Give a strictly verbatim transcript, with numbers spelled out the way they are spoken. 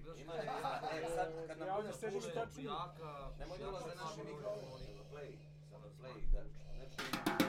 gledaš... Ima, ima, e, sad kad nam bude sediš puno tačno. Jaka... nemoj da ulaze naši mikrofoni, play, samo play, da ne čujemo